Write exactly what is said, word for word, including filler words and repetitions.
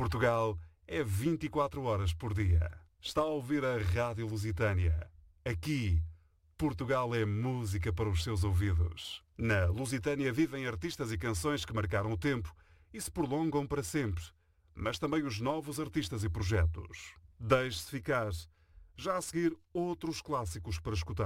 Portugal é vinte e quatro horas por dia. Está a ouvir a Rádio Lusitânia. Aqui, Portugal é música para os seus ouvidos. Na Lusitânia vivem artistas e canções que marcaram o tempo e se prolongam para sempre, mas também os novos artistas e projetos. Deixe-se ficar. Já a seguir, outros clássicos para escutar.